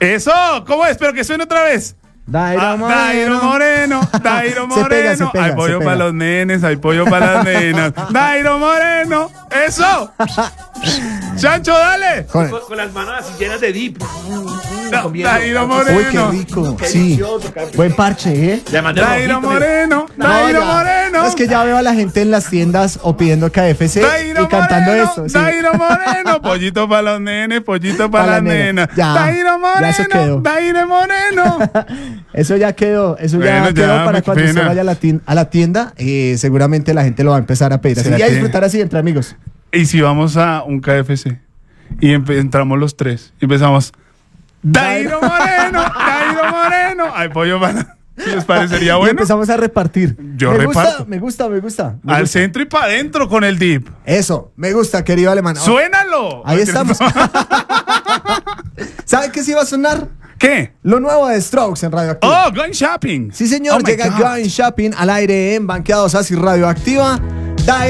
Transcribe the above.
Eso, ¿cómo es? Pero que suene otra vez. Dairo Moreno. Dairo Moreno, Dairo Se pega, se Moreno. pega, Hay se pollo pega. para los nenes, hay pollo para las nenas. Dairo Moreno, eso. Chancho, dale. Con las manos así llenas de dip. Dairo Moreno. Uy, qué rico. Qué Sí. delicioso, Buen parche, ¿eh? Además de Dairo rojito, Moreno, No, Dairo ya. Moreno. Es que ya veo a la gente en las tiendas o pidiendo KFC Dairo y cantando Moreno, esto. Sí. Dairo Moreno, pollito para los nenes, pollito para las nenas. Ya, Dairo ya eso Moreno, quedó. Dairo Moreno. Eso ya quedó, Bueno, ya, quedó para qué cuando pena. usted vaya a la tienda. Seguramente la gente lo va a empezar a pedir así ¿Será y a que- disfrutar así entre amigos. Y si vamos a un KFC y entramos los tres y empezamos Dairo Moreno, Dairo Moreno. Hay pollo para. ¿Les parecería Y bueno? empezamos a repartir. Yo me reparto. me gusta. Al gusta. centro y para adentro con el dip. Eso, me gusta, querido alemán. Oh, ¡Suénalo! ahí estamos. ¿Sabe qué sí va a sonar? ¿Qué? Lo nuevo de Strokes en Radioactiva. Oh, going shopping. Sí, señor, Oh my llega God. Going Shopping al aire en Banqueados Así Radioactiva.